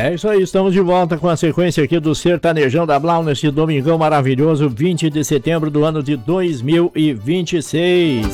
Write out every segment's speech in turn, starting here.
É isso aí, estamos de volta com a sequência aqui do Sertanejão da Blau neste domingão maravilhoso, 20 de setembro do ano de 2026.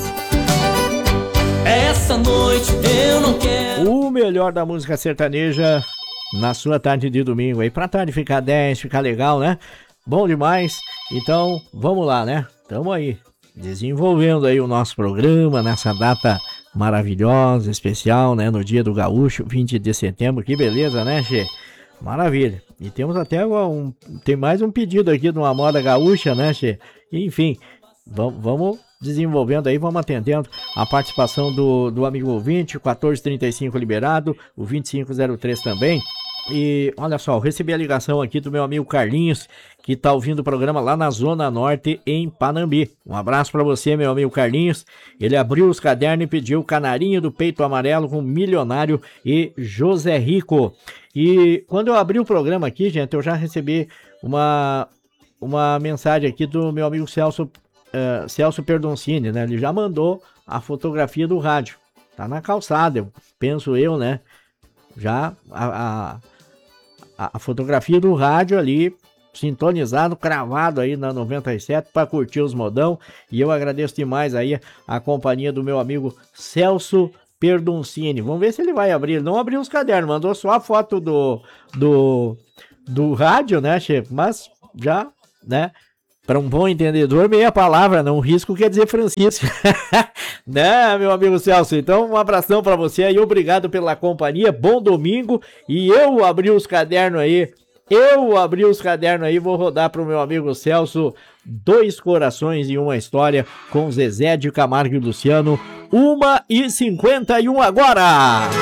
Essa noite eu não quero. O melhor da música sertaneja na sua tarde de domingo aí, pra tarde ficar 10, ficar legal, né? Bom demais. Então, vamos lá, né? Tamo aí, desenvolvendo aí o nosso programa nessa data maravilhosa, especial, né? No dia do gaúcho, 20 de setembro. Que beleza, né, Che? Maravilha. E temos até tem mais um pedido aqui de uma moda gaúcha, né, Che? Enfim, vamos desenvolvendo aí, vamos atendendo a participação do amigo ouvinte, o 1435 liberado, o 2503 também. E olha só, eu recebi a ligação aqui do meu amigo Carlinhos, que tá ouvindo o programa lá na Zona Norte, em Panambi. Um abraço para você, meu amigo Carlinhos. Ele abriu os cadernos e pediu Canarinho do Peito Amarelo com Milionário e José Rico. E quando eu abri o programa aqui, gente, eu já recebi uma mensagem aqui do meu amigo Celso Perdoncini, né? Ele já mandou a fotografia do rádio. Tá na calçada, penso eu, né? Já a fotografia do rádio ali, sintonizado, cravado aí na 97 para curtir os modão. E eu agradeço demais aí a companhia do meu amigo Celso Perdoncini. Vamos ver se ele vai abrir. Ele não abriu os cadernos, mandou só a foto do rádio, né, chefe? Mas já, né? Para um bom entendedor, meia palavra, não risco quer dizer Francisco. Né, meu amigo Celso? Então, um abração para você aí, obrigado pela companhia, bom domingo. E eu abri os cadernos aí, vou rodar pro meu amigo Celso, Dois Corações e Uma História, com Zezé de Camargo e Luciano, 1h51 agora!